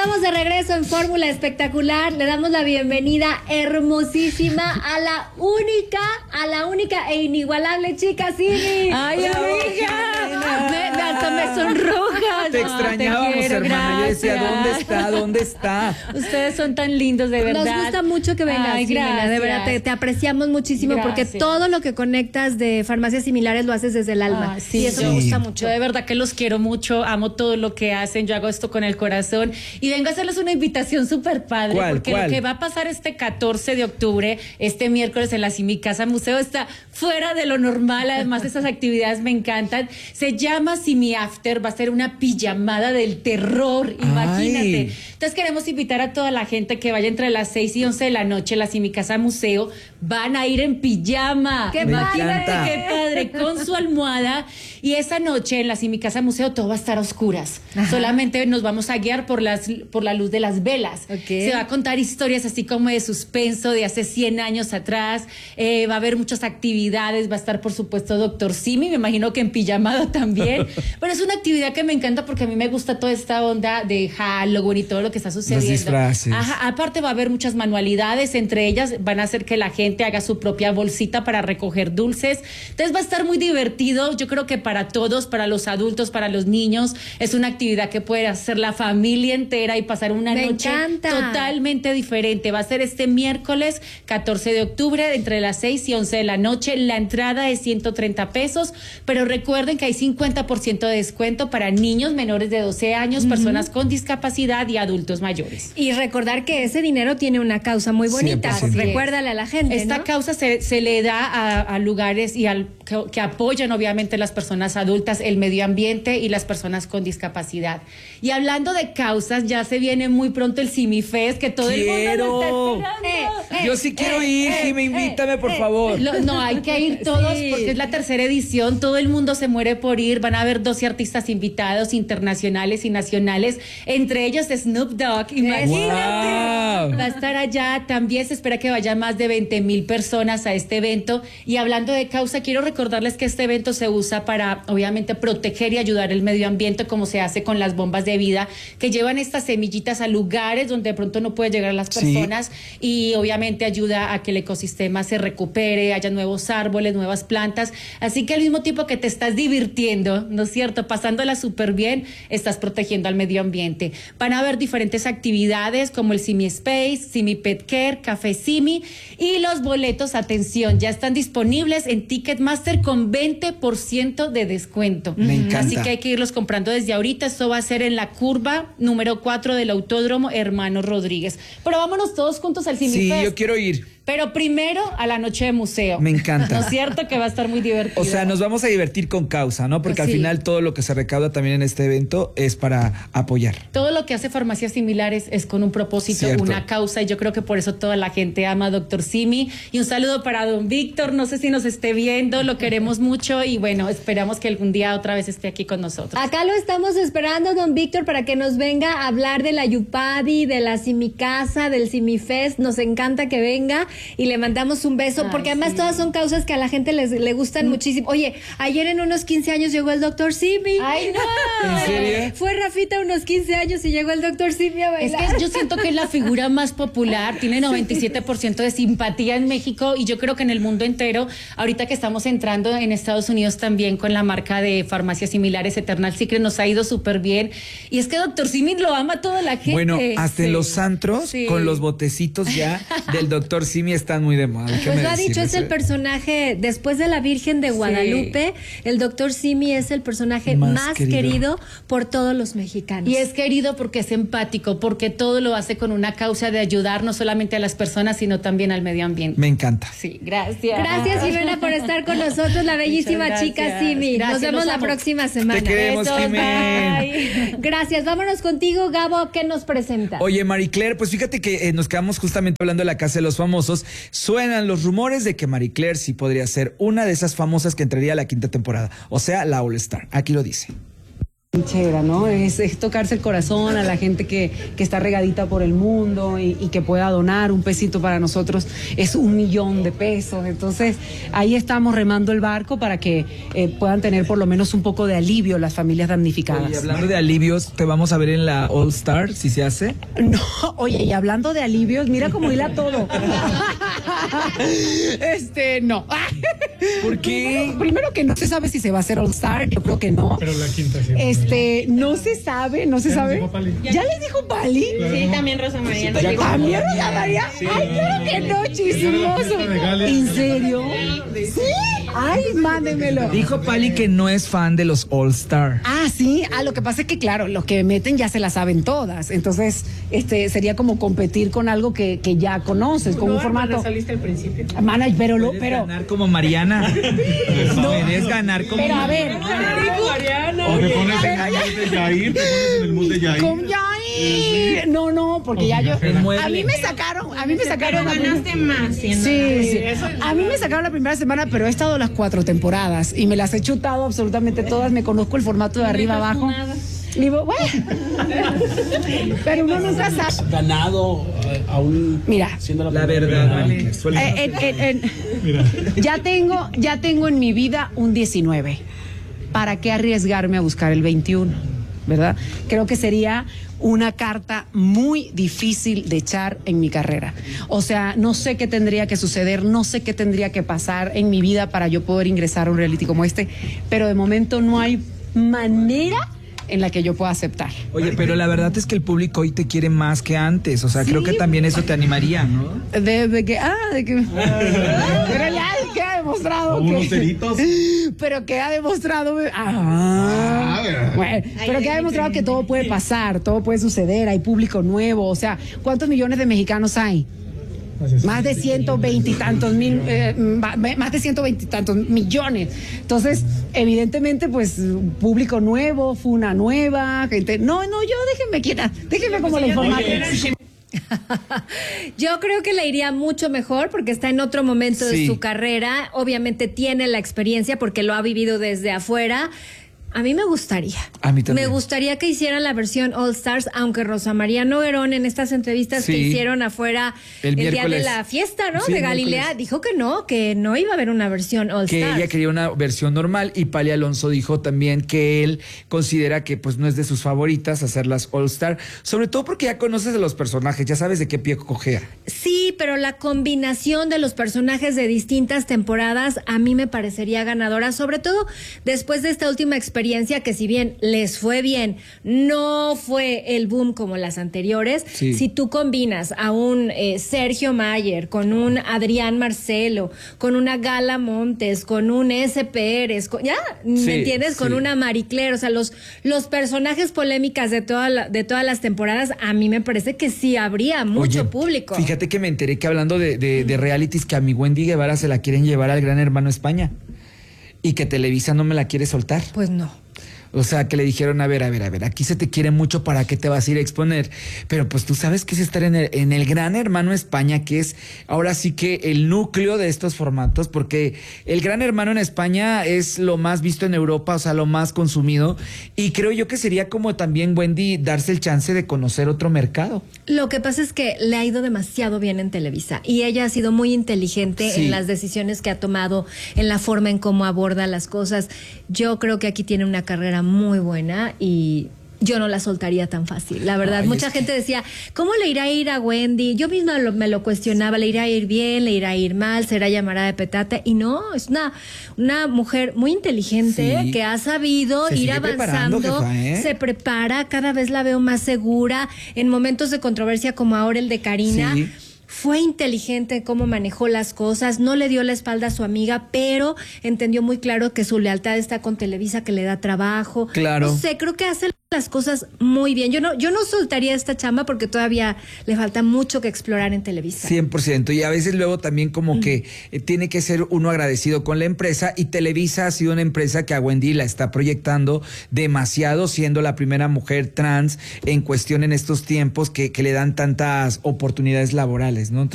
Estamos de regreso en Fórmula Espectacular. Le damos la bienvenida hermosísima a la única e inigualable chica Simi. ¡Ay, amiga! Hasta me sonroja. Te extrañábamos, hermana. Yo decía, ¿dónde está? Ustedes son tan lindos, de verdad. Nos gusta mucho que vengas, Ay, Jimena, de verdad, te apreciamos muchísimo porque todo lo que conectas de farmacias similares lo haces desde el alma. Sí, y eso me gusta mucho. Yo de verdad que los quiero mucho, amo todo lo que hacen, yo hago esto con el corazón y vengo a hacerles una invitación súper padre. ¿Cuál? Lo que va a pasar este 14 de octubre, este miércoles en la Simi Casa Museo, está fuera de lo normal. Además, esas actividades me encantan. Se llama Simi After, va a ser una pijamada del terror, imagínate. Ay. Entonces queremos invitar a toda la gente que vaya entre las 6 y 11 de la noche a la Simi Casa Museo. Van a ir en pijama. ¡Qué Imagínate padre! qué padre, con su almohada. Y esa noche en la Simi Casa Museo todo va a estar a oscuras. Ajá. Solamente nos vamos a guiar por la luz de las velas. Okay. Se va a contar historias así como de suspenso de hace 100 años atrás. Va a haber muchas actividades. Va a estar, por supuesto, Doctor Simi. Me imagino que en pijamada también. Pero es una actividad que me encanta porque a mí me gusta toda esta onda de Halloween y todo lo que está sucediendo. Los disfraces. Ajá. Aparte va a haber muchas manualidades. Entre ellas van a hacer que la gente haga su propia bolsita para recoger dulces. Entonces va a estar muy divertido. Yo creo que para todos, para los adultos, para los niños, es una actividad que puede hacer la familia entera y pasar una noche totalmente diferente. Va a ser este miércoles 14 de octubre entre las 6 y 11 de la noche. La entrada es 130 pesos, pero recuerden que hay 50% de descuento para niños menores de 12 años, personas con discapacidad y adultos mayores. Y recordar que ese dinero tiene una causa muy bonita. 100%. Recuérdale a la gente, Esta ¿no? causa se le da a lugares y que apoyan obviamente las personas adultas, el medio ambiente y las personas con discapacidad. Y hablando de causas, ya se viene muy pronto el Simifest, que todo el mundo lo está esperando. Yo sí quiero ir, Jimmy, invítame, por favor. No, hay que ir todos Sí. porque es la tercera edición. Todo el mundo se muere por ir. Van a haber 12 artistas invitados internacionales y nacionales, entre ellos Snoop Dogg. Imagínate. Wow. Va a estar allá. También se espera que vayan más de 20,000 personas a este evento. Y hablando de causa, quiero recordarles que este evento se usa para, obviamente, proteger y ayudar el medio ambiente, como se hace con las bombas de vida, que llevan estas semillitas a lugares donde de pronto no puede llegar las personas. Y obviamente ayuda a que el ecosistema se recupere, haya nuevos árboles, nuevas plantas. Así que al mismo tiempo que te estás divirtiendo, ¿no es cierto? Pasándola súper bien, estás protegiendo al medio ambiente. Van a haber diferentes actividades como el Simi Space, Simi Pet Care, Café Simi, y los boletos, atención, ya están disponibles en Ticketmaster con 20% de descuento. Me encanta. Así que hay que irlos comprando desde ahorita. Esto va a ser en la curva número 4 del Autódromo Hermano Rodríguez. Pero vámonos todos juntos al Simi Sí, Fest. yo quiero ir. Pero primero a la noche de museo. Me encanta. ¿No es cierto? Que va a estar muy divertido. O sea, nos vamos a divertir con causa, ¿no? Porque al Sí. final todo lo que se recauda también en este evento es para apoyar. Todo lo que hace Farmacias Similares es con un propósito, Cierto. una causa, y yo creo que por eso toda la gente ama a Doctor Simi. Y un saludo para don Víctor, no sé si nos esté viendo, lo queremos mucho y bueno, esperamos que algún día otra vez esté aquí con nosotros. Acá lo estamos esperando, don Víctor, para que nos venga a hablar de la Yupadi, de la Simicasa, del Simifest. Nos encanta que venga y le mandamos un beso, porque además todas son causas que a la gente le gustan muchísimo. Oye, ayer en unos 15 años llegó el Doctor Simi. ¡Ay, no! ¿En serio? Fue Rafita unos 15 años y llegó el Doctor Simi a Es bailar. que yo siento que es la figura más popular, tiene 97% de simpatía en México y yo creo que en el mundo entero, ahorita que estamos entrando en Estados Unidos también con la marca de farmacias similares Eternal Secret, nos ha ido súper bien. Y es que Doctor Simi lo ama toda la gente. Bueno, hasta en Sí. los antros, Sí. con los botecitos ya del Doctor Simi están muy de moda. Pues lo ha dicho, es el personaje, después de la Virgen de Guadalupe, el Doctor Simi es el personaje más querido por todos los mexicanos. Y es querido porque es empático, porque todo lo hace con una causa de ayudar no solamente a las personas, sino también al medio ambiente. Me encanta. Sí, gracias. Gracias, Jimena, por estar con nosotros, la bellísima Muchas chica gracias. Simi. Gracias, Nos vemos los la amo. próxima semana. Te queremos, Besos, Jimena. bye. Gracias, vámonos contigo, Gabo, ¿qué nos presenta? Oye, Marie Claire, pues fíjate que nos quedamos justamente hablando de la Casa de los Famosos. Suenan los rumores de que Marie Claire sí podría ser una de esas famosas que entraría a la quinta temporada, o sea, la All Star. Aquí lo dice. trinchera, ¿no? Es tocarse el corazón a la gente que está regadita por el mundo y que pueda donar un pesito para nosotros es 1 millón de pesos. Entonces, ahí estamos remando el barco para que puedan tener por lo menos un poco de alivio las familias damnificadas. Y hablando de alivios, te vamos a ver en la All Star, si se hace. No, oye, y hablando de alivios, mira cómo hila todo. No. ¿Por qué? Primero que no se sabe si se va a hacer All Star, yo creo que no. Pero la quinta sí. No se sabe. ¿Ya les dijo Pali? Claro. Sí, también Rosa María. ¿También Rosa María? Sí. Ay, claro que no, chismoso. ¿En serio? Sí. Ay, mándemelo. Dijo Pali que no es fan de los All Star. Ah, sí. Lo que pasa es que, claro, los que meten ya se la saben todas. Entonces, sería como competir con algo que ya conoces, con un formato. Saliste al principio. Mana, pero ganar como Mariana. Puedes ganar como. Pero a ver. O te pones en el mood de Yair, Con Yair. No, porque ya yo. A mí me sacaron. Pero ganaste más. Sí. A mí me sacaron la primera semana, pero he estado las 4 temporadas y me las he chutado absolutamente todas. Me conozco el formato de arriba abajo. Digo, bueno. Pero uno nunca sabe. Ganado aún. Mira, siendo la verdad. Mira. Ya tengo en mi vida un 19. ¿Para qué arriesgarme a buscar el 21? ¿Verdad? Creo que sería una carta muy difícil de echar en mi carrera. O sea, no sé qué tendría que suceder, no sé qué tendría que pasar en mi vida para yo poder ingresar a un reality como este, pero de momento no hay manera en la que yo pueda aceptar. Oye, pero la verdad es que el público hoy te quiere más que antes. O sea, creo que también eso te animaría, ¿no? De que. Pero ya queda demostrado unos ceritos. Pero queda demostrado. Bueno, pero queda demostrado que todo puede pasar, todo puede suceder, hay público nuevo. O sea, ¿cuántos millones de mexicanos hay? Más de 120 y tantos mil, más de 120 y tantos millones. Entonces, evidentemente, pues, público nuevo, funa nueva, gente. No, yo déjenme quieta, déjenme como la información. Yo creo que le iría mucho mejor porque está en otro momento de su carrera. Obviamente tiene la experiencia porque lo ha vivido desde afuera. A mí me gustaría. A mí también. Me gustaría que hicieran la versión All Stars, aunque Rosa María Noguerón en estas entrevistas que hicieron afuera el día de la fiesta, ¿no? Sí, de Galilea, dijo que no iba a haber una versión All que Stars. Ella quería una versión normal y Pali Alonso dijo también que él considera que pues no es de sus favoritas hacer las All Star, sobre todo porque ya conoces a los personajes, ya sabes de qué pie cojea. Sí, pero la combinación de los personajes de distintas temporadas a mí me parecería ganadora, sobre todo después de esta última experiencia que si bien les fue bien, no fue el boom como las anteriores. Sí. Si tú combinas a un Sergio Mayer con un Adrián Marcelo, con una Gala Montes, con un S. Pérez, ¿me entiendes? Con una Marie Claire, o sea, los personajes polémicas de todas las temporadas, a mí me parece que sí habría mucho público. Fíjate que me enteré que hablando de realities, que a mi Wendy Guevara se la quieren llevar al Gran Hermano España y que Televisa no me la quiere soltar. Pues no. O sea, que le dijeron, a ver, aquí se te quiere mucho, ¿para qué te vas a ir a exponer? Pero pues tú sabes que es estar en el Gran Hermano España, que es ahora sí que el núcleo de estos formatos, porque el Gran Hermano en España es lo más visto en Europa, o sea, lo más consumido, y creo yo que sería como también, Wendy, darse el chance de conocer otro mercado. Lo que pasa es que le ha ido demasiado bien en Televisa y ella ha sido muy inteligente en las decisiones que ha tomado, en la forma en cómo aborda las cosas. Yo creo que aquí tiene una carrera muy buena y yo no la soltaría tan fácil. La verdad, mucha gente decía, ¿cómo le irá a ir a Wendy? Yo misma me lo cuestionaba, ¿le irá a ir bien? ¿Le irá a ir mal? ¿Será llamada de petate? Y no, es una mujer muy inteligente que ha sabido ir avanzando, jefa, se prepara, cada vez la veo más segura. En momentos de controversia como ahora el de Karina, fue inteligente en cómo manejó las cosas, no le dio la espalda a su amiga, pero entendió muy claro que su lealtad está con Televisa, que le da trabajo. Claro. No sé, creo que hace las cosas muy bien. Yo no soltaría esta chamba porque todavía le falta mucho que explorar en Televisa. 100%. Y a veces luego también como que tiene que ser uno agradecido con la empresa, y Televisa ha sido una empresa que a Wendy la está proyectando demasiado, siendo la primera mujer trans en cuestión en estos tiempos que le dan tantas oportunidades laborales, ¿no? Entonces,